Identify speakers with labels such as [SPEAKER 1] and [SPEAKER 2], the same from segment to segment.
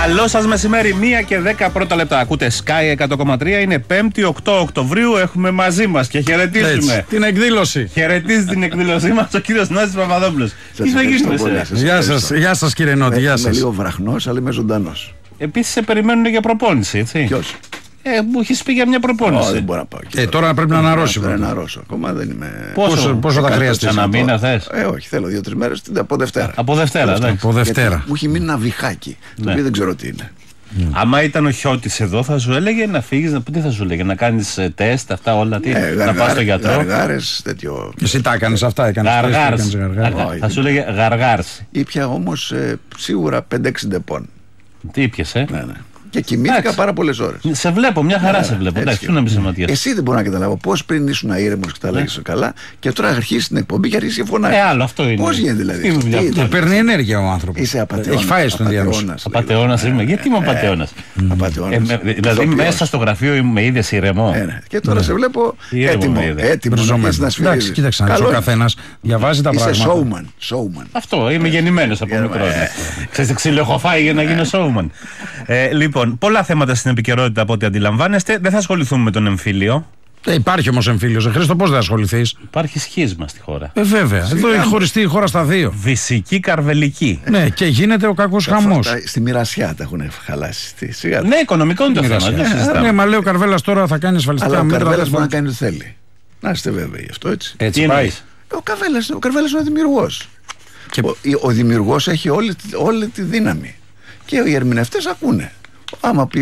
[SPEAKER 1] Καλό σας μεσημέρι, 1 και 10 πρώτα λεπτά. Ακούτε Sky 100,3. Είναι 5η 8 Οκτωβρίου. Έχουμε μαζί μας και χαιρετίζουμε.
[SPEAKER 2] Έτσι, την εκδήλωση.
[SPEAKER 1] Χαιρετίζει την εκδήλωσή μας ο κύριος Νότης Παπαδόπουλος. Τι θα γίνει,
[SPEAKER 2] Γεια σας κύριε Νότη, γεια σας.
[SPEAKER 3] Είμαι λίγο βραχνός, αλλά είμαι ζωντανός.
[SPEAKER 1] Επίσης σε περιμένουν για προπόνηση, έτσι.
[SPEAKER 3] Ποιος?
[SPEAKER 1] Μου έχεις πει για μια προπόνηση.
[SPEAKER 3] Δεν μπορώ να πάω.
[SPEAKER 2] Τώρα πρέπει να αναρρώσει.
[SPEAKER 3] Πρέπει να αναρρώσω. Ακόμα δεν είμαι.
[SPEAKER 1] Πόσο
[SPEAKER 2] θα χρειαστεί?
[SPEAKER 1] Ένα μήνα θες?
[SPEAKER 3] Όχι, θέλω 2-3 μέρες από Δευτέρα.
[SPEAKER 1] Από Δευτέρα, ναι.
[SPEAKER 2] Από Δευτέρα.
[SPEAKER 3] Μου έχει μείνει ένα βυχάκι. Το οποίο δεν ξέρω τι είναι.
[SPEAKER 1] Άμα ήταν ο Χιώτης εδώ, θα σου έλεγε να φύγεις. Τι θα σου έλεγε, να κάνεις τεστ, αυτά όλα. Να πας στο γιατρό.
[SPEAKER 3] Γαργάρες, τέτοιο.
[SPEAKER 2] Εσύ τα έκανες αυτά, έκανες.
[SPEAKER 1] Θα σου έλεγε γαργάρση.
[SPEAKER 3] Ήπια όμως σίγουρα 5-6 ντεπών.
[SPEAKER 1] Τι ήπιες,
[SPEAKER 3] Ναι. Και κοιμήθηκα πάρα πολλές ώρες.
[SPEAKER 1] Σε βλέπω, μια χαρά σε βλέπω. Εντάξει, σου να μην σε ματιάς.
[SPEAKER 3] Εσύ δεν μπορώ να καταλάβω πώς πριν ήσουν ήρεμος και τα λέγεις καλά και τώρα αρχίσεις την εκπομπή και αρχίσεις και φωνάζεις.
[SPEAKER 1] Άλλο αυτό είναι.
[SPEAKER 3] Πώς γίνεται δηλαδή?
[SPEAKER 2] Παίρνει ενέργεια ο άνθρωπος.
[SPEAKER 3] Είσαι απατεώνας.
[SPEAKER 2] Έχει φάει στον διάδοση.
[SPEAKER 1] Απατεώνας είμαι. Γιατί είμαι απατεώνας? Δηλαδή μέσα στο γραφείο με είδες ηρεμό.
[SPEAKER 3] Και τώρα σε βλέπω έτοιμο να σφυρίζεις.
[SPEAKER 2] Εντάξει, κοίταξε να δεις, ο καθένας διαβάζει τα πράγματα.
[SPEAKER 3] Είσαι showman.
[SPEAKER 1] Αυτό, είμαι γεννημένος από μικρό. Ξέρετε, ξύλο έχω φάει για να γίνω showman. Λοιπόν, πολλά θέματα στην επικαιρότητα από ό,τι αντιλαμβάνεστε. Δεν θα ασχοληθούμε με τον εμφύλιο.
[SPEAKER 2] Υπάρχει όμως εμφύλιος. Χρήστο, πώς δεν ασχοληθείς?
[SPEAKER 1] Υπάρχει σχίσμα στη χώρα.
[SPEAKER 2] Βέβαια. Εδώ έχει χωριστεί η χώρα στα δύο.
[SPEAKER 1] Βυσική, καρβελική.
[SPEAKER 2] Ναι, και γίνεται ο κακός χαμός.
[SPEAKER 3] Στη μοιρασιά τα έχουν χαλάσει.
[SPEAKER 1] Ναι, οικονομικό είναι το θέμα.
[SPEAKER 2] Ναι, μα λέει ο Καρβέλας τώρα θα κάνει ασφαλιστικά μέτρα.
[SPEAKER 3] Ο Καρβέλας μπορεί να κάνει ό,τι θέλει. Να είστε βέβαιοι αυτό, έτσι.
[SPEAKER 2] Έτσι πάει.
[SPEAKER 3] Ο Καρβέλας είναι ο δημιουργός. Ο δημιουργός έχει όλη τη δύναμη. Και οι ερμηνευτές ακούνε. Άμα πει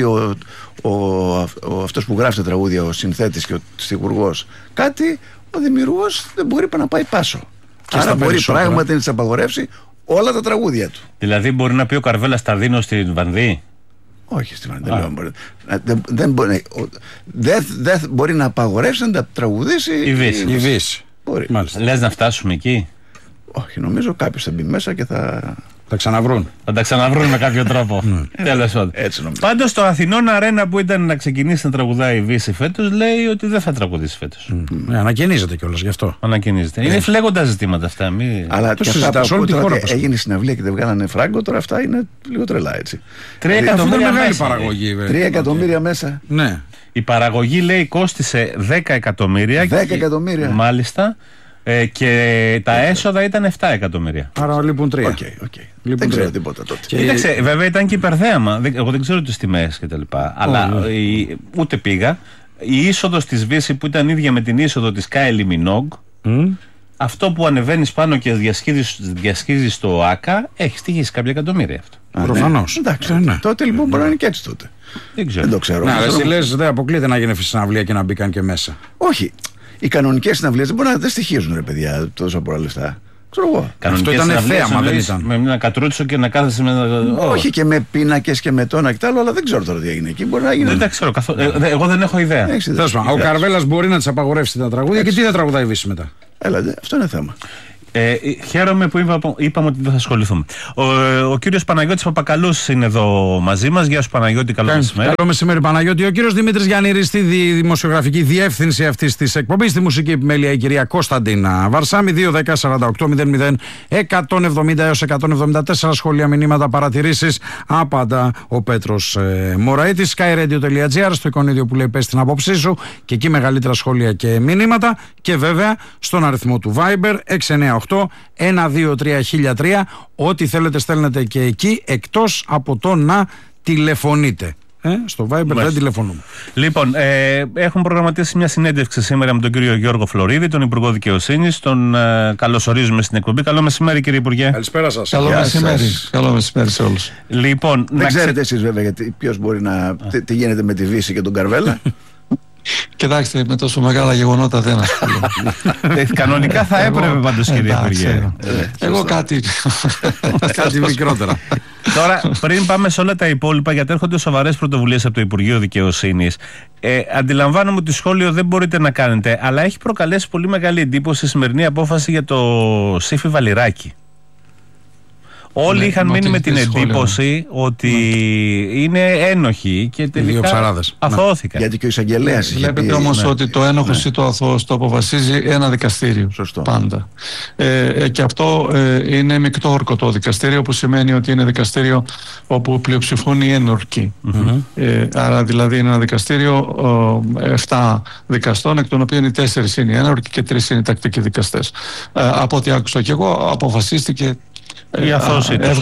[SPEAKER 3] αυτός που γράφει τα τραγούδια, ο συνθέτης και ο στιχουργός κάτι, ο δημιουργός δεν μπορεί να πάει πάσο. Και άρα μπορεί πράγματι να τις απαγορεύσει όλα τα τραγούδια του.
[SPEAKER 1] Δηλαδή μπορεί να πει ο Καρβέλας τα δίνω στην Βανδύ?
[SPEAKER 3] Όχι στην Βανδύ. Δεν μπορεί να απαγορεύσει να τα τραγουδήσει
[SPEAKER 1] η Βύση. Λες να φτάσουμε εκεί?
[SPEAKER 3] Όχι, νομίζω κάποιος θα μπει μέσα και θα
[SPEAKER 2] ξαναβρούν.
[SPEAKER 1] Θα τα ξαναβρούν με κάποιο τρόπο. Τέλος πάντων. Πάντως το Αθηνών Αρένα που ήταν να ξεκινήσει να τραγουδάει η Βύση φέτος, λέει ότι δεν θα τραγουδήσει φέτος.
[SPEAKER 2] Ανακαινίζεται κιόλας γι' αυτό.
[SPEAKER 1] Ανακαινίζεται. Είναι φλέγοντα ζητήματα αυτά.
[SPEAKER 3] Αλλά και αυτά που τώρα έγινε συναυλία και δεν βγάλανε φράγκο, τώρα αυτά είναι λίγο τρελά, έτσι.
[SPEAKER 1] 3 εκατομμύρια
[SPEAKER 2] μεγάλη παραγωγή.
[SPEAKER 3] 3 εκατομμύρια μέσα.
[SPEAKER 2] Ναι.
[SPEAKER 1] Η παραγωγή, λέει, κόστισε 10 εκατομμύρια.
[SPEAKER 3] 10 εκατομμύρια.
[SPEAKER 1] Μάλιστα. Και τα έσοδα ήταν 7 εκατομμύρια.
[SPEAKER 2] Άρα λείπουν 3.
[SPEAKER 3] Δεν ξέρω τίποτα τότε.
[SPEAKER 1] Κοίταξε, βέβαια ήταν και υπερθέαμα. Εγώ δεν ξέρω τις τιμές κτλ. Αλλά ούτε πήγα. Η είσοδος της Βύση που ήταν ίδια με την είσοδο της Kylie Minogue, αυτό που ανεβαίνεις πάνω και διασχίζεις στο ΆΚΑ, έχει στοιχήσει κάποια εκατομμύρια αυτό.
[SPEAKER 2] Προφανώς.
[SPEAKER 3] Τότε λοιπόν μπορεί να είναι και έτσι τότε.
[SPEAKER 1] Δεν
[SPEAKER 3] το ξέρω.
[SPEAKER 2] Εσύ λες δεν αποκλείεται να γίνει συναυλία και να μπήκαν και μέσα.
[SPEAKER 3] Όχι. Οι κανονικές συναυλίες δεν στοιχίζουν, ρε παιδιά, τόσα πολλά λεφτά. Ξέρω εγώ.
[SPEAKER 2] Αυτό ήταν θέαμα, δεν ήταν.
[SPEAKER 1] Με ένα κατρούτσο και να κάθεσαι με.
[SPEAKER 3] Όχι και με πίνακες και με τόνα και τα άλλα, αλλά δεν ξέρω τώρα τι έγινε εκεί. Μπορεί να γίνει.
[SPEAKER 1] Δεν τα ξέρω καθόλου. Εγώ δεν έχω ιδέα.
[SPEAKER 2] Ο Καρβέλας μπορεί να τις απαγορεύσει τα τραγούδια και τι θα τραγουδάει η Βύση μετά?
[SPEAKER 3] Έλατε, αυτό είναι θέμα.
[SPEAKER 1] Χαίρομαι που είπαμε ότι δεν θα ασχοληθούμε. Ο κύριος Παναγιώτης Παπακαλούς είναι εδώ μαζί μας. Γεια σου Παναγιώτη, καλό μεσημέρι.
[SPEAKER 2] Καλό μεσημέρι Παναγιώτη. Ο κύριος Δημήτρης Γιαννήρης στη δημοσιογραφική διεύθυνση αυτής της εκπομπής. Στη μουσική επιμέλεια η κυρία Κωνσταντίνα Βαρσάμι. 2-10-48-00-170 έως 174 σχόλια, μηνύματα, παρατηρήσεις. Απαντά ο Πέτρος Μωραήτης. skyradio.gr, στο εικονίδιο που λέει πες την άποψή σου. Και εκεί μεγαλύτερα σχόλια και μηνύματα. Και βέβαια στον αριθμό του Viber 698-123-1003. Ό,τι θέλετε στέλνετε και εκεί, εκτός από το να τηλεφωνείτε. Στο Viber δεν τηλεφωνούμε.
[SPEAKER 1] Λοιπόν, έχουν προγραμματίσει μια συνέντευξη σήμερα με τον κύριο Γιώργο Φλωρίδη, τον Υπουργό Δικαιοσύνης. Τον καλωσορίζουμε στην εκπομπή. Καλό μεσημέρι, κύριε Υπουργέ.
[SPEAKER 2] Καλησπέρα σας.
[SPEAKER 4] Καλό μεσημέρι σε όλους.
[SPEAKER 1] Λοιπόν,
[SPEAKER 3] δεν ξέρετε εσείς βέβαια γιατί ποιος μπορεί να. Τι γίνεται με τη Βύση και τον Καρβέλα.
[SPEAKER 4] Κοιτάξτε, με τόσο μεγάλα γεγονότα δεν ασχολούμαι.
[SPEAKER 1] Κανονικά θα έπρεπε πάντως, κύριε Υπουργέ.
[SPEAKER 4] Εγώ κάτι
[SPEAKER 2] μικρότερα.
[SPEAKER 1] Τώρα, πριν πάμε σε όλα τα υπόλοιπα, γιατί έρχονται σοβαρές πρωτοβουλίες από το Υπουργείο Δικαιοσύνης, αντιλαμβάνομαι ότι σχόλιο δεν μπορείτε να κάνετε, αλλά έχει προκαλέσει πολύ μεγάλη εντύπωση η σημερινή απόφαση για το Σύφη Βαλιράκη. Όλοι είχαν μείνει με την εντύπωση ότι είναι ένοχοι και τελικά αθώθηκαν.
[SPEAKER 3] Γιατί και ο εισαγγελέας.
[SPEAKER 4] Βλέπετε όμως ότι το ένοχος ή το αθώος το αποφασίζει ένα δικαστήριο.
[SPEAKER 3] Σωστό.
[SPEAKER 4] Πάντα. Και αυτό είναι μεικτό ορκωτό δικαστήριο, που σημαίνει ότι είναι δικαστήριο όπου πλειοψηφούν οι ένορκοι. Άρα δηλαδή είναι ένα δικαστήριο 7 δικαστών, εκ των οποίων οι 4 είναι οι ένορκοι και 3 είναι οι τακτικοί δικαστές. Από ό,τι άκουσα και εγώ, αποφασίστηκε.
[SPEAKER 1] Η αθώση τους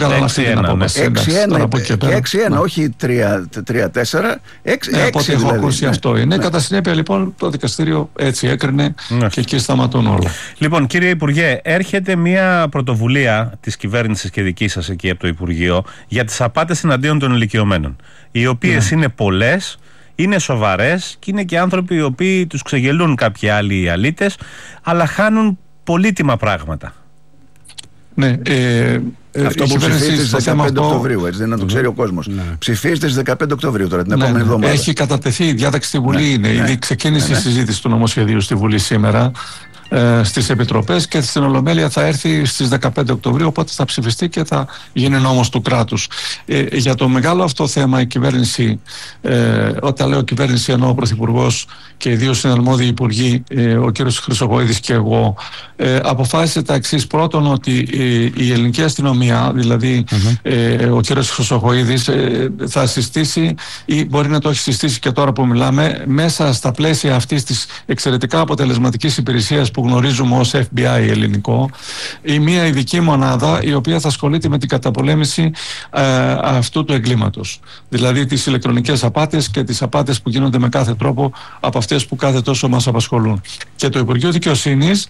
[SPEAKER 3] 6-1, όχι 3-4.
[SPEAKER 4] Από ό,τι έχω ακούσει αυτό είναι. Κατά συνέπεια λοιπόν το δικαστήριο έτσι έκρινε και εκεί σταματούν όλα.
[SPEAKER 1] Λοιπόν, κύριε Υπουργέ, έρχεται μια πρωτοβουλία της κυβέρνησης και δική σας εκεί από το Υπουργείο για τις απάτες εναντίον των ηλικιωμένων, οι οποίες είναι πολλές, είναι σοβαρές και είναι και άνθρωποι οι οποίοι τους ξεγελούν κάποιοι άλλοι αλήτες, αλλά χάνουν πολύτιμα πράγματα.
[SPEAKER 3] Ναι, αυτό που ψηφίζεται στις 15 Οκτωβρίου, έτσι, δεν να το ξέρει ο κόσμος. Ψηφίζεται στις 15 Οκτωβρίου τώρα, την επόμενη εβδομάδα.
[SPEAKER 4] Έχει κατατεθεί η διάταξη στη Βουλή, ήδη ξεκίνησε η συζήτηση του νομοσχεδίου στη Βουλή σήμερα, στις επιτροπές, και στην Ολομέλεια θα έρθει στις 15 Οκτωβρίου, οπότε θα ψηφιστεί και θα γίνει νόμος του κράτους. Για το μεγάλο αυτό θέμα η κυβέρνηση, όταν λέω κυβέρνηση εννοώ ο Πρωθυπουργός και οι δύο συναρμόδιοι υπουργοί, ο κύριος Χρυσοχοΐδης και εγώ, αποφάσισε τα εξής. Πρώτον, ότι η ελληνική αστυνομία, δηλαδή ο κύριος Χρυσοχοΐδης, θα συστήσει, ή μπορεί να το έχει συστήσει και τώρα που μιλάμε, μέσα στα πλαίσια αυτής της εξαιρετικά αποτελεσματικής υπηρεσίας που γνωρίζουμε ως FBI ελληνικό, ή μια ειδική μονάδα η οποία θα ασχολείται με την καταπολέμηση αυτού του εγκλήματος. Δηλαδή τις ηλεκτρονικές απάτες και τις απάτες που γίνονται με κάθε τρόπο από αυτές που κάθε τόσο μας απασχολούν. Και το Υπουργείο Δικαιοσύνης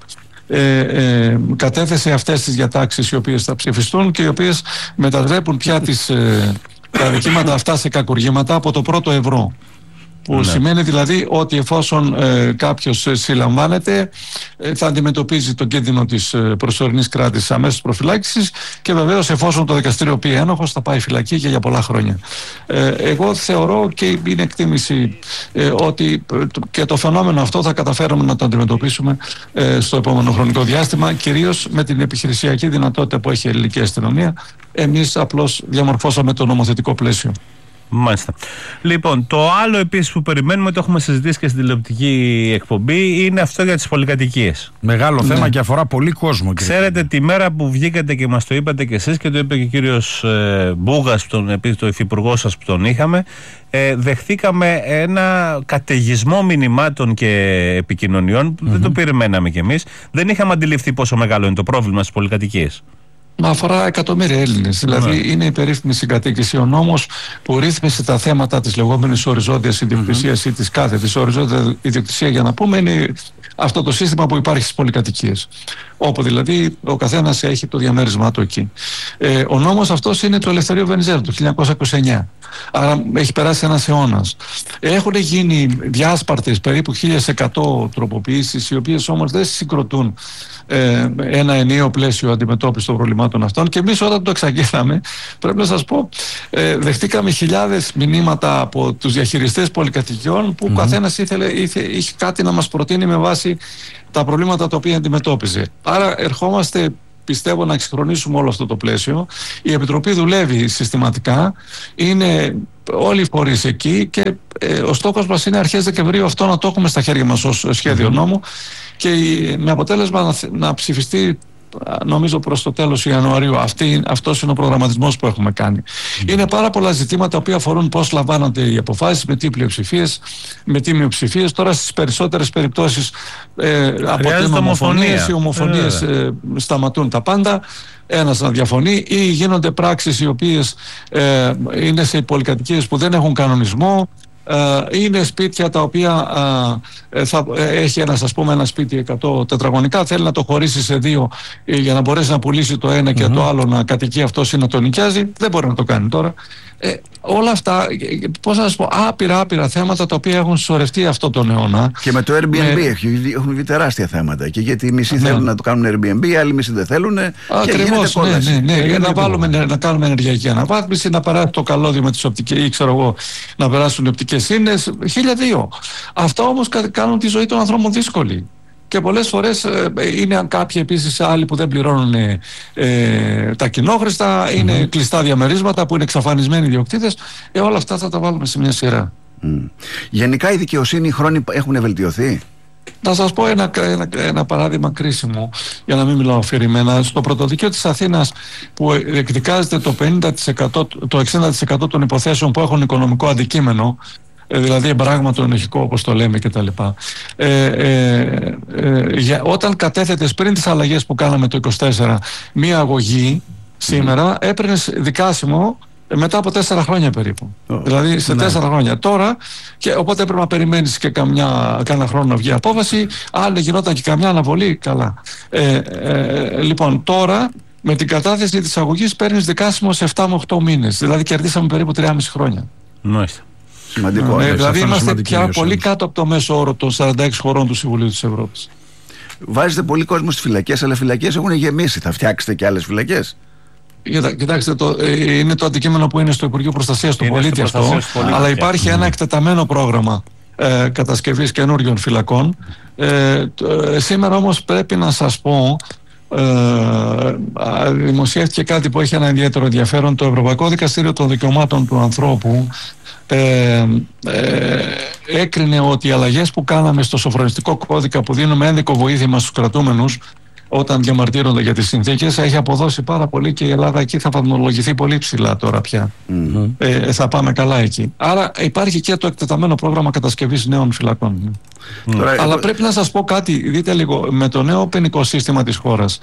[SPEAKER 4] κατέθεσε αυτές τις διατάξεις οι οποίες θα ψηφιστούν και οι οποίες μετατρέπουν πια τα δικήματα αυτά σε κακουργήματα από το πρώτο ευρώ. Που σημαίνει δηλαδή ότι εφόσον κάποιος συλλαμβάνεται, θα αντιμετωπίζει τον κίνδυνο της προσωρινής κράτησης αμέσως προφυλάκησης, και βεβαίως εφόσον το δικαστήριο πει ένοχος θα πάει φυλακή και για πολλά χρόνια. Εγώ θεωρώ, και είναι εκτίμηση, ότι και το φαινόμενο αυτό θα καταφέρουμε να το αντιμετωπίσουμε στο επόμενο χρονικό διάστημα, κυρίως με την επιχειρησιακή δυνατότητα που έχει η ελληνική αστυνομία. Εμείς απλώς διαμορφώσαμε το νομοθετικό πλαίσιο.
[SPEAKER 1] Μάλιστα. Λοιπόν, το άλλο επίσης που περιμένουμε, το έχουμε συζητήσει και στην τηλεοπτική εκπομπή, είναι αυτό για τις πολυκατοικίες.
[SPEAKER 2] Μεγάλο θέμα και αφορά πολύ κόσμο.
[SPEAKER 1] Ξέρετε, τη μέρα που βγήκατε και μας το είπατε και εσείς και το είπε και ο κύριος Μπούγας, επίσης το υφυπουργό σας που τον είχαμε, δεχθήκαμε ένα καταιγισμό μηνυμάτων και επικοινωνιών που δεν το περιμέναμε κι εμείς. Δεν είχαμε αντιληφθεί πόσο μεγάλο είναι το πρόβλημα στις πολυκατοικίες.
[SPEAKER 4] Μα αφορά εκατομμύρια Έλληνες. Δηλαδή είναι η περίφημη συγκατοίκηση, ο νόμος που ρύθμισε τα θέματα της λεγόμενης οριζόντιας ιδιοκτησίας ή της κάθετης. Οριζόντια ιδιοκτησία, για να πούμε, είναι αυτό το σύστημα που υπάρχει στις πολυκατοικίες. Όπου δηλαδή ο καθένας έχει το διαμέρισμά του εκεί. Ο νόμος αυτός είναι του Ελευθερίου Βενιζέλου του 1929. Άρα έχει περάσει ένας αιώνας. Έχουν γίνει διάσπαρτες περίπου 1100 τροποποιήσεις, οι οποίες όμως δεν συγκροτούν ένα ενιαίο πλαίσιο αντιμετώπισης των προβλημάτων αυτών. Και εμείς όταν το εξαγγέλαμε, πρέπει να σας πω, δεχτήκαμε χιλιάδες μηνύματα από τους διαχειριστές πολυκατοικιών, που ο καθένας είχε κάτι να μας προτείνει με βάση τα προβλήματα τα οποία αντιμετώπιζε. Άρα ερχόμαστε, πιστεύω, να εξυγχρονίσουμε όλο αυτό το πλαίσιο. Η Επιτροπή δουλεύει συστηματικά, είναι όλοι οι φορείς εκεί, και ο στόχος μας είναι αρχές Δεκεμβρίου αυτό να το έχουμε στα χέρια μας ως σχέδιο νόμου, και με αποτέλεσμα να ψηφιστεί, νομίζω, προς το τέλος Ιανουαρίου. Αυτός είναι ο προγραμματισμός που έχουμε κάνει. Είναι πάρα πολλά ζητήματα που αφορούν πώς λαμβάνονται οι αποφάσεις, με τι πλειοψηφίες, με τι μειοψηφίες. Τώρα στις περισσότερες περιπτώσεις αποτελούν ομοφωνίες. Οι ομοφωνίες σταματούν τα πάντα. Ένας να διαφωνεί, ή γίνονται πράξεις οι οποίες είναι σε πολυκατοικίες που δεν έχουν κανονισμό. Είναι σπίτια τα οποία έχει ένα σπίτι 100 τετραγωνικά, θέλει να το χωρίσει σε δύο για να μπορέσει να πουλήσει το ένα και το άλλο να κατοικεί αυτός ή να το νοικιάζει. Δεν μπορεί να το κάνει τώρα. Όλα αυτά, πώς να σας πω, άπειρα θέματα τα οποία έχουν συσσωρευτεί αυτό τον αιώνα.
[SPEAKER 3] Και με το Airbnb έχουν βγει τεράστια θέματα. Και γιατί οι μισοί θέλουν να το κάνουν Airbnb, οι άλλοι μισοί δεν θέλουν.
[SPEAKER 4] Ακριβώς, ναι. Να κάνουμε ενεργειακή αναβάθμιση, να περάσει το καλώδιο με τις οπτικές, ή ξέρω εγώ, να περάσουν οι οπτικές ίνες. 1002. Αυτά όμως κάνουν τη ζωή των ανθρώπων δύσκολη. Και πολλές φορές είναι κάποιοι επίσης άλλοι που δεν πληρώνουν τα κοινόχρηστα, είναι κλειστά διαμερίσματα που είναι εξαφανισμένοι ιδιοκτήτες. Όλα αυτά θα τα βάλουμε σε μια σειρά.
[SPEAKER 3] Γενικά η δικαιοσύνη, οι χρόνοι έχουν βελτιωθεί.
[SPEAKER 4] Να σας πω ένα παράδειγμα κρίσιμο, για να μην μιλάω αφηρημένα. Στο πρωτοδικείο της Αθήνας, που εκδικάζεται το 60% των υποθέσεων που έχουν οικονομικό αντικείμενο, δηλαδή εμπράγματο ενοχικό όπως το λέμε κτλ. Όταν κατέθετες πριν τις αλλαγές που κάναμε το 24 μία αγωγή, σήμερα έπαιρνες δικάσιμο μετά από 4 χρόνια περίπου. Δηλαδή σε 4 χρόνια. Τώρα, και οπότε έπρεπε να περιμένεις και κάνα χρόνο να βγει απόφαση, αν γινόταν και καμιά αναβολή, καλά. Λοιπόν, τώρα με την κατάθεση της αγωγής παίρνεις δικάσιμο σε 7 με 8 μήνες. Δηλαδή κερδίσαμε περίπου 3,5 χρόνια.
[SPEAKER 1] Μάλιστα.
[SPEAKER 3] Σημαντικό.
[SPEAKER 4] Δηλαδή είμαστε πια πολύ κάτω από το μέσο όρο των 46 χωρών του Συμβουλίου της Ευρώπης.
[SPEAKER 3] Βάζετε πολύ κόσμο στις φυλακές, αλλά οι φυλακές έχουν γεμίσει. Θα φτιάξετε και άλλες φυλακές?
[SPEAKER 4] Κοιτάξτε, είναι το αντικείμενο που είναι στο Υπουργείο Προστασίας του Πολίτη αυτό, αλλά υπάρχει ένα εκτεταμένο πρόγραμμα κατασκευής καινούριων φυλακών. Σήμερα όμως πρέπει να σας πω, δημοσιεύτηκε κάτι που έχει ένα ιδιαίτερο ενδιαφέρον. Το Ευρωπαϊκό Δικαστήριο των Δικαιωμάτων του Ανθρώπου έκρινε ότι οι αλλαγές που κάναμε στο σοφρονιστικό κώδικα, που δίνουμε ένδικο βοήθημα στους κρατούμενους όταν διαμαρτύρονται για τις συνθήκες, έχει αποδώσει πάρα πολύ και η Ελλάδα εκεί θα βαθμολογηθεί πολύ ψηλά τώρα πια. Θα πάμε καλά εκεί. Άρα υπάρχει και το εκτεταμένο πρόγραμμα κατασκευής νέων φυλακών. Αλλά πρέπει να σας πω κάτι, δείτε λίγο, με το νέο ποινικό σύστημα της χώρας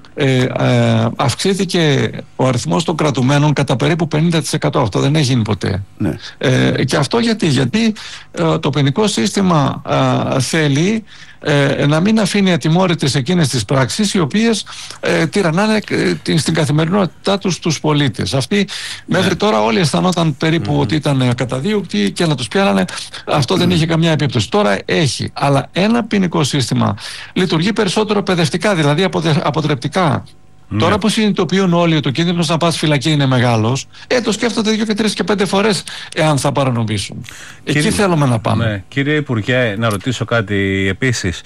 [SPEAKER 4] αυξήθηκε ο αριθμός των κρατουμένων κατά περίπου 50%. Αυτό δεν έχει γίνει ποτέ. Και αυτό γιατί το ποινικό σύστημα θέλει να μην αφήνει ατιμόρυτες εκείνες τις πράξεις οι οποίες τυραννάνε στην καθημερινότητά τους πολίτες. Αυτοί μέχρι τώρα όλοι αισθανόταν περίπου ότι ήταν ακαταδίωκτοι και να τους πιάνανε. Αυτό δεν είχε καμιά επίπτωση. Τώρα έχει. Αλλά ένα ποινικό σύστημα λειτουργεί περισσότερο παιδευτικά, δηλαδή αποτρεπτικά. Τώρα που συνειδητοποιούν όλοι ότι ο κίνδυνος να πας φυλακή είναι μεγάλος, το σκέφτονται 2 και 3 και 5 φορές εάν θα παρανομήσουν. Εκεί θέλουμε να πάμε.
[SPEAKER 1] Ναι. Κύριε Υπουργέ, να ρωτήσω κάτι επίσης.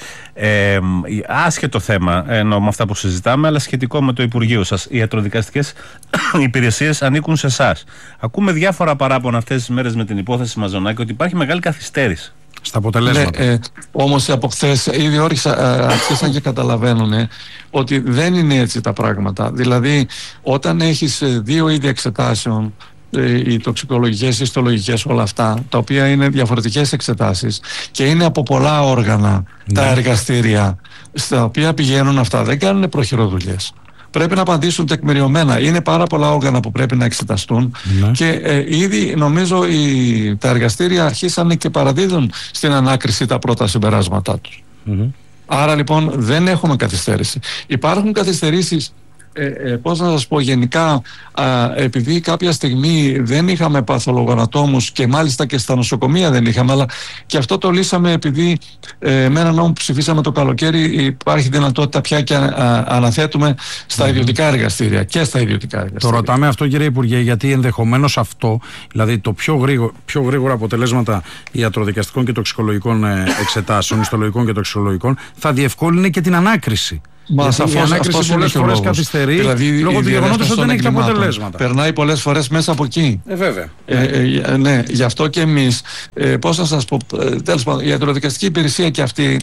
[SPEAKER 1] Άσχετο θέμα με αυτά που συζητάμε, αλλά σχετικό με το Υπουργείο σας. Οι ιατροδικαστικές υπηρεσίες ανήκουν σε εσάς. Ακούμε διάφορα παράπονα αυτές τις μέρες με την υπόθεση Μαζονάκη ότι υπάρχει μεγάλη καθυστέρηση
[SPEAKER 2] στα αποτελέσματα.
[SPEAKER 4] Όμως από χθες ήδη άρχισαν και καταλαβαίνουν ότι δεν είναι έτσι τα πράγματα. Δηλαδή όταν έχεις 2 είδη εξετάσεων, οι τοξικολογικές, οι ιστολογικές, όλα αυτά, τα οποία είναι διαφορετικές εξετάσεις και είναι από πολλά όργανα, τα εργαστήρια στα οποία πηγαίνουν αυτά, δεν κάνουν προχειροδουλειές. Πρέπει να απαντήσουν τεκμηριωμένα. Είναι πάρα πολλά όργανα που πρέπει να εξεταστούν και ήδη νομίζω τα εργαστήρια αρχίσανε και παραδίδουν στην ανάκριση τα πρώτα συμπεράσματά τους. Άρα λοιπόν δεν έχουμε καθυστέρηση. Υπάρχουν καθυστερήσεις, πώς να σας πω, γενικά επειδή κάποια στιγμή δεν είχαμε παθολογανατόμους και μάλιστα και στα νοσοκομεία δεν είχαμε, αλλά και αυτό το λύσαμε επειδή με έναν νόμο που ψηφίσαμε το καλοκαίρι υπάρχει δυνατότητα πια και αναθέτουμε στα ιδιωτικά εργαστήρια και στα ιδιωτικά εργαστήρια.
[SPEAKER 2] Το ρωτάμε αυτό, κύριε Υπουργέ, γιατί ενδεχομένως αυτό, δηλαδή το πιο γρήγορα αποτελέσματα ιατροδικαστικών και τοξικολογικών εξετάσεων, ιστολογικών και τοξικολογικών, θα διευκόλυνε και την ανάκριση. Η ανάκριση πολλές φορές καθυστερεί, δηλαδή, λόγω του γεγονότος ότι δεν έχει τα αποτελέσματα.
[SPEAKER 4] Περνάει πολλές φορές μέσα από εκεί.
[SPEAKER 2] Βέβαια.
[SPEAKER 4] Ναι, γι' αυτό και εμείς, πώς να σας πω, τέλος πάντων, η ιατροδικαστική υπηρεσία και αυτή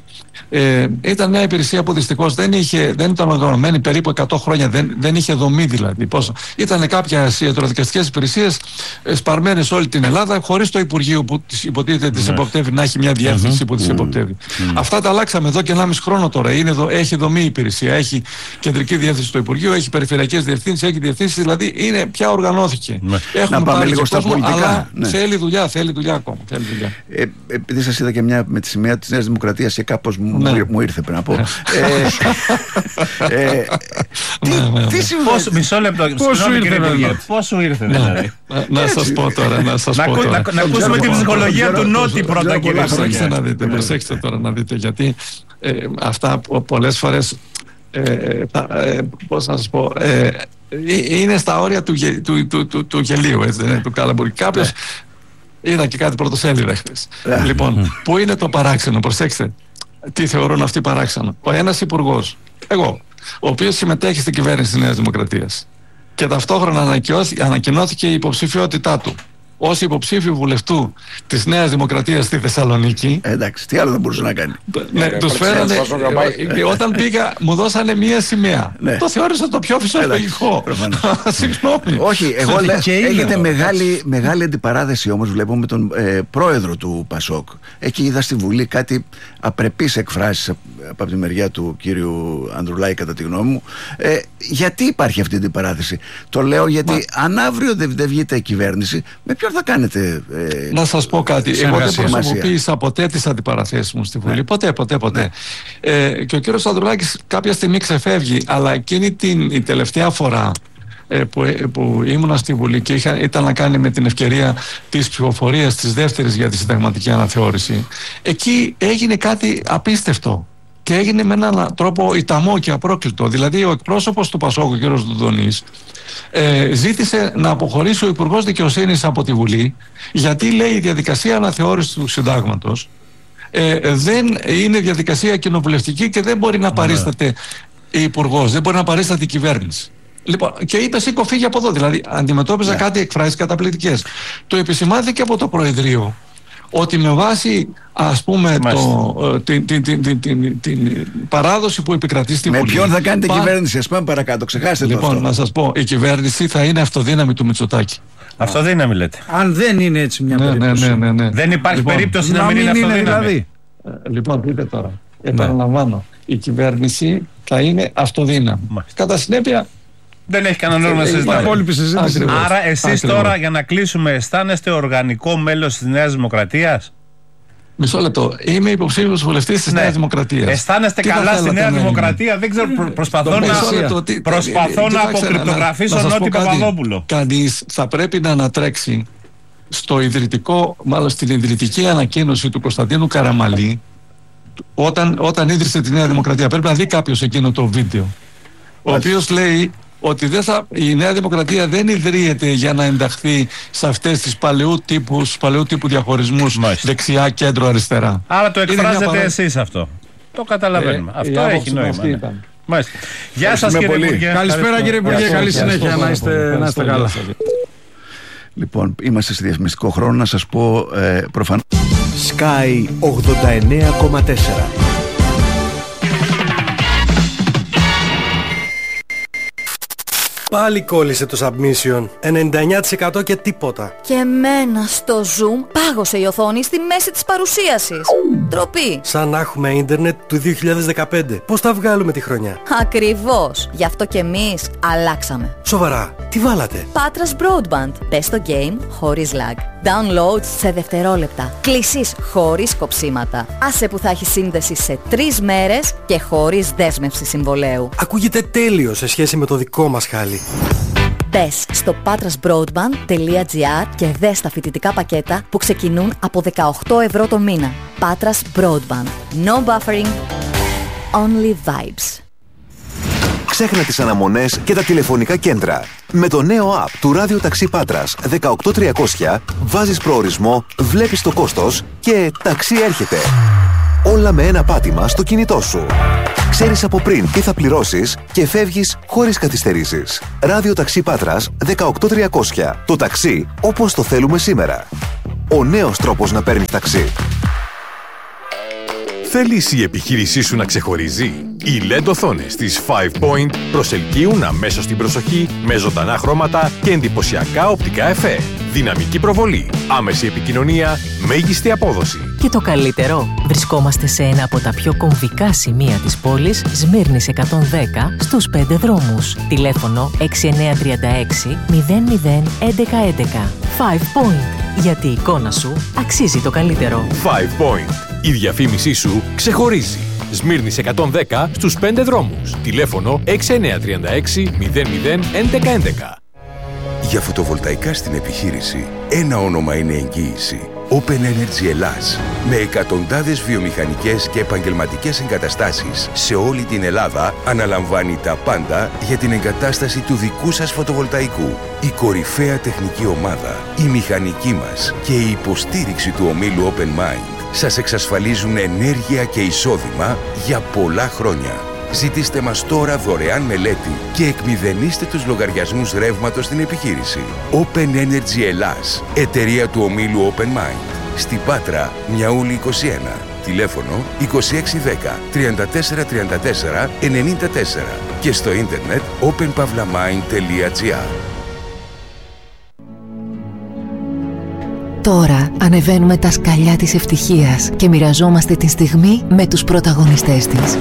[SPEAKER 4] ήταν μια υπηρεσία που δυστυχώς δεν ήταν οργανωμένη περίπου 100 χρόνια, δεν είχε δομή δηλαδή. Ήταν κάποιες ιατροδικαστικές υπηρεσίες σπαρμένες όλη την Ελλάδα, χωρίς το Υπουργείο που υποτίθεται τις εποπτεύει να έχει μια διεύθυνση που τις εποπτεύει. Αυτά τα αλλάξαμε εδώ και 1,5 χρόνο τώρα. Έχει δομή η υπηρεσία. Έχει κεντρική διεύθυνση στο Υπουργείο, έχει περιφερειακές διευθύνσεις, έχει διευθύνσεις, δηλαδή πια οργανώθηκε.
[SPEAKER 3] Να πάμε λίγο στα πολιτικά.
[SPEAKER 4] Αλλά θέλει δουλειά ακόμα.
[SPEAKER 3] Επειδή σας είδα και μια με τη σημαία της Νέας Δημοκρατίας και κάπως μου ήρθε πριν να πω. Τι συμβαίνει?
[SPEAKER 1] Μισό λεπτό. Πώς σου ήρθε δηλαδή?
[SPEAKER 4] Να σας πω τώρα.
[SPEAKER 1] Να ακούσουμε την ψυχολογία του Νότι πρώτα, κύριε Υπουργέ.
[SPEAKER 4] Προσέξτε τώρα να δείτε, γιατί αυτά πολλές φορές πώς να σας πω, είναι στα όρια του γελίου, έτσι, του καλαμπούρη. Κάποιος είδα και κάτι πρωτοσέλιδα χθες. Λοιπόν, πού είναι το παράξενο, προσέξτε. τι θεωρούν αυτοί παράξενο. Ο ένας υπουργός, εγώ, ο οποίος συμμετέχει στην κυβέρνηση της Νέας Δημοκρατίας και ταυτόχρονα ανακοινώθηκε η υποψηφιότητά του ως υποψήφιο βουλευτού της Νέας Δημοκρατίας στη Θεσσαλονίκη.
[SPEAKER 3] Εντάξει, τι άλλο δεν μπορούσε να κάνει.
[SPEAKER 4] Ναι, τους φέρανε. Όταν πήγα, μου δώσανε μία σημαία. Ναι. Το θεώρησα το πιο φυσιολογικό. Συγγνώμη.
[SPEAKER 3] Όχι, εγώ λέω. Έχετε μεγάλη αντιπαράθεση όμως, βλέπω, με τον πρόεδρο του Πασόκ. Εκεί είδα στη Βουλή κάτι απρεπείς εκφράσεις από τη μεριά του κύριου Ανδρουλάκη, κατά τη γνώμη μου. Γιατί υπάρχει αυτή η αντιπαράθεση? Το λέω γιατί αν αύριο δεν βγείτε η κυβέρνηση, με ποιον θα κάνετε?
[SPEAKER 4] Να σας πω κάτι. Εγώ δεν προσωποποίησα ποτέ τις αντιπαραθέσεις μου στη Βουλή. Ναι. Ποτέ. Και ο κύριος Ανδρουλάκης κάποια στιγμή ξεφεύγει, αλλά εκείνη η τελευταία φορά που ήμουνα στη Βουλή και ήταν να κάνει με την ευκαιρία της ψηφοφορίας της δεύτερης για τη συνταγματική αναθεώρηση, εκεί έγινε κάτι απίστευτο. Και έγινε με έναν τρόπο ηταμό και απρόκλητο. Δηλαδή, ο εκπρόσωπος του Πασόκου, ο κ. Δουδονής, ζήτησε να αποχωρήσει ο Υπουργός Δικαιοσύνης από τη Βουλή, γιατί, λέει, η διαδικασία αναθεώρησης του συντάγματος δεν είναι διαδικασία κοινοβουλευτική και δεν μπορεί να παρίσταται η Υπουργός, δεν μπορεί να παρίσταται η κυβέρνηση. Λοιπόν, και είπε σήκω φύγει από εδώ. Δηλαδή, αντιμετώπιζα κάτι εκφράσεις καταπληκτικές. Το επισημάνθηκε από το Προεδρείο ότι με βάση, ας πούμε, την παράδοση που επικρατεί στη Βουλή.
[SPEAKER 3] Με ποιον θα κάνετε κυβέρνηση? Ας πάμε παρακάτω, ξεχάστε το αυτό.
[SPEAKER 4] Λοιπόν, να σας πω, η κυβέρνηση θα είναι αυτοδύναμη του Μητσοτάκη.
[SPEAKER 1] Αυτοδύναμη λέτε?
[SPEAKER 2] Αν δεν είναι έτσι μια περίπτωση.
[SPEAKER 4] Ναι.
[SPEAKER 1] Δεν υπάρχει περίπτωση να μην είναι αυτοδύναμη. Δηλαδή.
[SPEAKER 4] Λοιπόν, δείτε τώρα. Επαναλαμβάνω. Η κυβέρνηση θα είναι αυτοδύναμη. Κατά συνέπεια,
[SPEAKER 1] δεν έχει κανένα νόημα να συζητάμε. Άρα εσείς τώρα, για να κλείσουμε, αισθάνεστε οργανικό μέλος της Νέας Δημοκρατίας?
[SPEAKER 4] Μισό λεπτό. Είμαι υποψήφιος βουλευτής της Νέας Δημοκρατίας.
[SPEAKER 1] Αισθάνεστε καλά στη Νέα Δημοκρατία? Δεν ξέρω, προσπαθώ να αποκρυπτογραφήσω Νότι Παπαδόπουλο.
[SPEAKER 4] Κανείς θα πρέπει να ανατρέξει στο ιδρυτικό, μάλλον στην ιδρυτική ανακοίνωση του Κωνσταντίνου Καραμαλή, όταν ίδρυσε τη Νέα Δημοκρατία. Πρέπει να δει κάποιος εκείνο το βίντεο, ο οποίος λέει ότι η Νέα Δημοκρατία δεν ιδρύεται για να ενταχθεί σε αυτές τις παλαιού τύπου διαχωρισμούς δεξιά, κέντρο, αριστερά.
[SPEAKER 1] Άρα το εκφράζετε εσείς αυτό. Το καταλαβαίνουμε. Αυτό έχει νόημα. Γεια σας, κύριε Υπουργέ.
[SPEAKER 2] Καλησπέρα, κύριε Υπουργέ. Καλή συνέχεια. Να είστε καλά.
[SPEAKER 3] Λοιπόν, είμαστε σε διαφημιστικό χρόνο. Να σας πω προφανώς.
[SPEAKER 5] Sky 89,4.
[SPEAKER 6] Πάλι κόλλησε το submission. 99% και τίποτα.
[SPEAKER 7] Και εμένα στο Zoom πάγωσε η οθόνη στη μέση της παρουσίασης. Ντροπή.
[SPEAKER 6] Σαν να έχουμε ίντερνετ του 2015. Πώς θα βγάλουμε τη χρονιά?
[SPEAKER 7] Ακριβώς. Γι' αυτό και εμείς αλλάξαμε.
[SPEAKER 6] Σοβαρά, τι βάλατε?
[SPEAKER 7] Patras Broadband. Πες το game χωρίς lag. Download σε δευτερόλεπτα. Κλήσεις χωρίς κοψίματα. Άσε που θα έχει σύνδεση σε 3 μέρες και χωρίς δέσμευση συμβολέου.
[SPEAKER 6] Ακούγεται τέλειο σε σχέση με το δικό μας χάλι.
[SPEAKER 7] Μπες στο patrasbroadband.gr και δες τα φοιτητικά πακέτα που ξεκινούν από 18 ευρώ το μήνα. Patras Broadband. No buffering. Only vibes.
[SPEAKER 5] Ξέχνα τις αναμονές και τα τηλεφωνικά κέντρα. Με το νέο app του Ράδιο Ταξί Πάτρας 18300 βάζεις προορισμό, βλέπεις το κόστος και ταξί έρχεται. Όλα με ένα πάτημα στο κινητό σου. Ξέρεις από πριν τι θα πληρώσεις και φεύγεις χωρίς καθυστερήσεις. Ράδιο Ταξί Πάτρας 18300. Το ταξί όπως το θέλουμε σήμερα. Ο νέος τρόπος να παίρνεις ταξί.
[SPEAKER 8] Θέλεις η επιχείρησή σου να ξεχωρίζει? Οι LED οθόνες της 5 Point προσελκύουν αμέσως την προσοχή με ζωντανά χρώματα και εντυπωσιακά οπτικά εφέ. Δυναμική προβολή, άμεση επικοινωνία, μέγιστη απόδοση.
[SPEAKER 9] Και το καλύτερο, βρισκόμαστε σε ένα από τα πιο κομβικά σημεία της πόλης, Σμύρνης 110, στους 5 δρόμους. Τηλέφωνο 6936 00 1111. 5 Point. Γιατί η εικόνα σου αξίζει το καλύτερο.
[SPEAKER 8] 5 Point. Η διαφήμισή σου ξεχωρίζει. Σμύρνης 110 στους 5 δρόμους. Τηλέφωνο 6936 00 1111.
[SPEAKER 10] Για φωτοβολταϊκά στην επιχείρηση, ένα όνομα είναι εγγύηση. Open Energy Ελλάς. Με εκατοντάδες βιομηχανικές και επαγγελματικές εγκαταστάσεις σε όλη την Ελλάδα, αναλαμβάνει τα πάντα για την εγκατάσταση του δικού σας φωτοβολταϊκού. Η κορυφαία τεχνική ομάδα, η μηχανική μας και η υποστήριξη του ομίλου Open Mind σας εξασφαλίζουν ενέργεια και εισόδημα για πολλά χρόνια. Ζητήστε μας τώρα δωρεάν μελέτη και εκμηδενίστε τους λογαριασμούς ρεύματος στην επιχείρηση. Open Energy Ελλάς, εταιρεία του ομίλου Open Mind. Στην Πάτρα, Μιαούλη 21. Τηλέφωνο 2610 34 34 94 και στο ίντερνετ openpavlamind.gr.
[SPEAKER 9] Τώρα ανεβαίνουμε τα σκαλιά της ευτυχίας και μοιραζόμαστε τη στιγμή με τους πρωταγωνιστές της.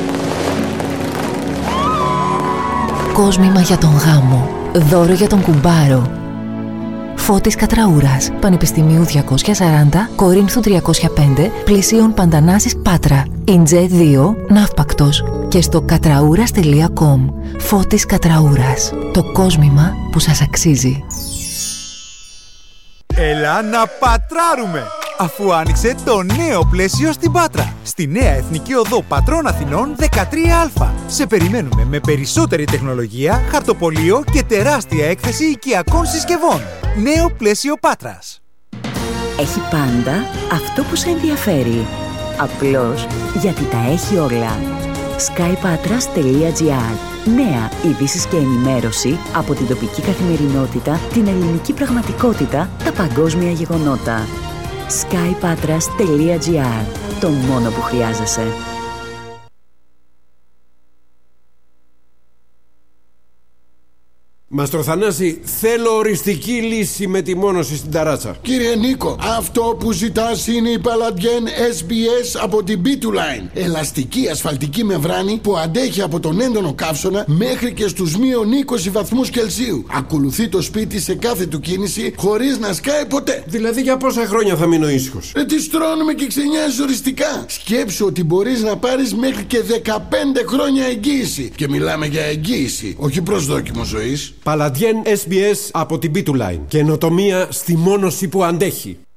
[SPEAKER 9] Κόσμημα για τον γάμο, δώρο για τον κουμπάρο. Φώτης Κατραούρας, Πανεπιστημίου 240, Κορίνθου 305, Πλησίων Παντανάσης Πάτρα. Ιντζέ 2, Ναύπακτος και στο κατραούρας.com. Φώτης Κατραούρας, το κόσμημα που σας αξίζει.
[SPEAKER 11] Έλα να πατράρουμε! Αφού άνοιξε το νέο πλαίσιο στην Πάτρα. Στη νέα Εθνική Οδό Πατρών Αθηνών 13α. Σε περιμένουμε με περισσότερη τεχνολογία, χαρτοπολείο και τεράστια έκθεση οικιακών συσκευών. Νέο πλαίσιο Πάτρας.
[SPEAKER 7] Έχει πάντα αυτό που σε ενδιαφέρει. Απλώς γιατί τα έχει όλα. skypatras.gr. Νέα ειδήσεις και ενημέρωση από την τοπική καθημερινότητα, την ελληνική πραγματικότητα, τα παγκόσμια γεγονότα. skypatras.gr. Το μόνο που χρειάζεσαι.
[SPEAKER 12] Μαστρο Θανάση, θέλω οριστική λύση με τη μόνωση στην ταράτσα.
[SPEAKER 13] Κύριε Νίκο, αυτό που ζητάς είναι η Paladien SBS από την B2Line. Ελαστική ασφαλτική μεμβράνη που αντέχει από τον έντονο καύσωνα μέχρι και στους μείον 20 βαθμούς Κελσίου. Ακολουθεί το σπίτι σε κάθε του κίνηση χωρίς να σκάει ποτέ.
[SPEAKER 12] Δηλαδή για πόσα χρόνια θα μείνω ήσυχος?
[SPEAKER 13] Τι στρώνουμε και ξενιάζεις οριστικά. Σκέψου ότι μπορείς να πάρεις μέχρι και 15 χρόνια εγγύηση. Και μιλάμε για εγγύηση, όχι προσδόκιμο ζωής.
[SPEAKER 12] Paladien SBS από την B2Line. Καινοτομία στη μόνωση που αντέχει.